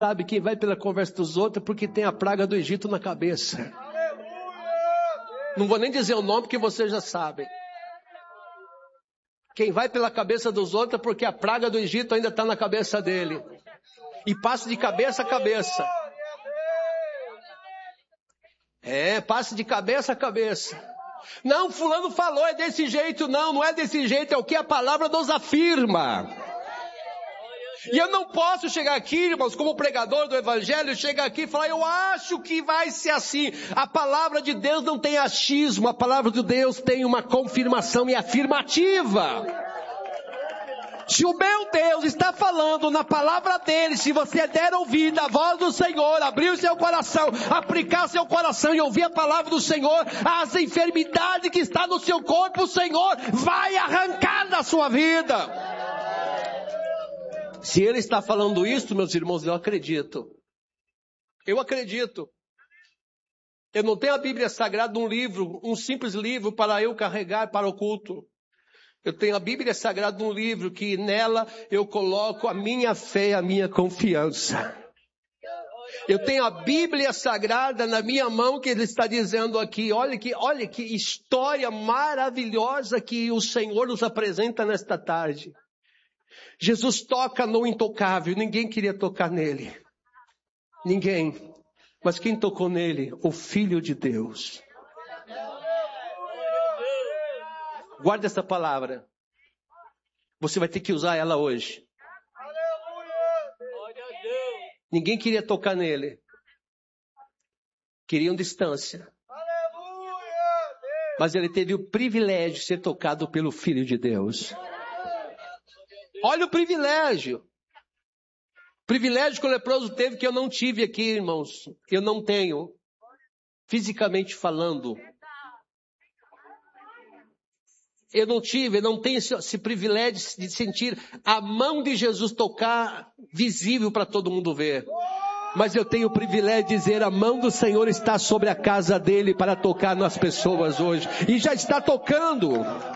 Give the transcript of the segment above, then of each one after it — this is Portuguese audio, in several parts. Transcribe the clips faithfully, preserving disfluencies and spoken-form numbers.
sabe, quem vai pela conversa dos outros é porque tem a praga do Egito na cabeça. Não vou nem dizer o nome porque vocês já sabem. Quem vai pela cabeça dos outros é porque a praga do Egito ainda está na cabeça dele. E passa de cabeça a cabeça. É, passa de cabeça a cabeça. Não, fulano falou, é desse jeito. Não, não é desse jeito, é o que a palavra nos afirma. E eu não posso chegar aqui, irmãos, como pregador do evangelho, chegar aqui e falar, eu acho que vai ser assim. A palavra de Deus não tem achismo, a palavra de Deus tem uma confirmação e afirmativa. Se o meu Deus está falando na palavra dele, se você der ouvido à voz do Senhor, abrir o seu coração, aplicar seu coração e ouvir a palavra do Senhor, as enfermidades que estão no seu corpo, o Senhor vai arrancar da sua vida. Se ele está falando isso, meus irmãos, eu acredito. Eu acredito. Eu não tenho a Bíblia Sagrada, um livro, um simples livro para eu carregar para o culto. Eu tenho a Bíblia Sagrada, um livro que nela eu coloco a minha fé, a minha confiança. Eu tenho a Bíblia Sagrada na minha mão que ele está dizendo aqui. Olha que, olha que história maravilhosa que o Senhor nos apresenta nesta tarde. Jesus toca no intocável, ninguém queria tocar nele. Ninguém. Mas quem tocou nele? O Filho de Deus. Guarda essa palavra. Você vai ter que usar ela hoje. Ninguém queria tocar nele. Queriam distância. Mas ele teve o privilégio de ser tocado pelo Filho de Deus. Olha o privilégio. O privilégio que o leproso teve que eu não tive aqui, irmãos. Eu não tenho. Fisicamente falando. Eu não tive, eu não tenho esse, esse privilégio de sentir a mão de Jesus tocar visível para todo mundo ver. Mas eu tenho o privilégio de dizer, a mão do Senhor está sobre a casa dele para tocar nas pessoas hoje. E já está tocando.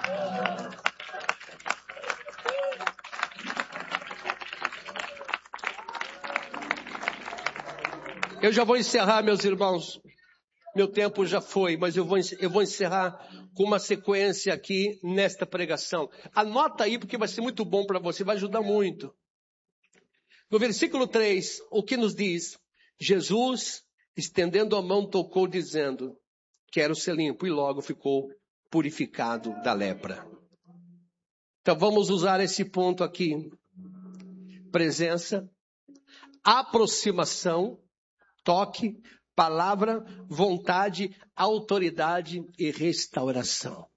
Eu já vou encerrar, meus irmãos. Meu tempo já foi, mas eu vou, eu vou encerrar com uma sequência aqui nesta pregação. Anota aí, porque vai ser muito bom para você, vai ajudar muito. No versículo três, o que nos diz? Jesus, estendendo a mão, tocou, dizendo, quero ser limpo, e logo ficou purificado da lepra. Então vamos usar esse ponto aqui. Presença, aproximação, toque, palavra, vontade, autoridade e restauração.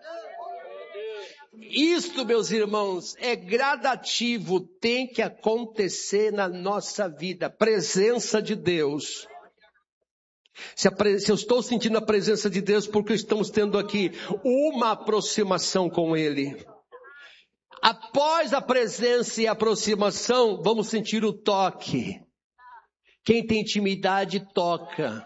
Isto, meus irmãos, é gradativo, tem que acontecer na nossa vida. Presença de Deus. Se, a, se eu estou sentindo a presença de Deus, porque estamos tendo aqui uma aproximação com Ele. Após a presença e a aproximação, vamos sentir o toque. Quem tem intimidade, toca.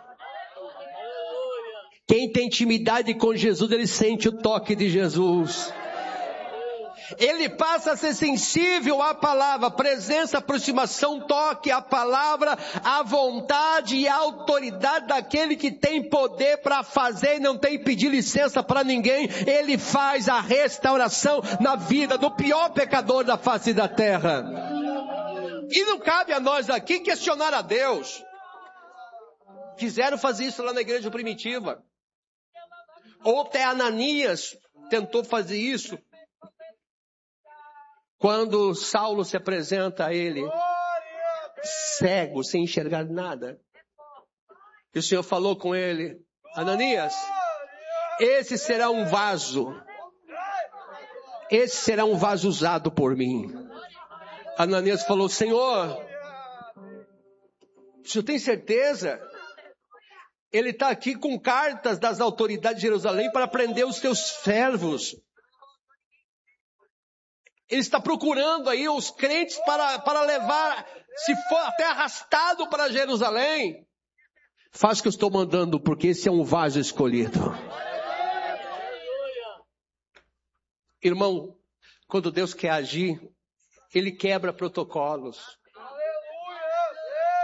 Quem tem intimidade com Jesus, ele sente o toque de Jesus. Ele passa a ser sensível à palavra, presença, aproximação, toque, a palavra, a vontade e a autoridade daquele que tem poder para fazer e não tem que pedir licença para ninguém. Ele faz a restauração na vida do pior pecador da face da terra. E não cabe a nós aqui questionar a Deus. Quiseram fazer isso lá na igreja primitiva. Ou até Ananias tentou fazer isso. Quando Saulo se apresenta a ele, cego, sem enxergar nada. E o Senhor falou com ele, Ananias, esse será um vaso. Esse será um vaso usado por mim. Ananias falou, Senhor, o senhor tem certeza? Ele está aqui com cartas das autoridades de Jerusalém para prender os teus servos. Ele está procurando aí os crentes para, para levar, se for até arrastado para Jerusalém. Faz o que eu estou mandando, porque esse é um vaso escolhido. Irmão, quando Deus quer agir, Ele quebra protocolos.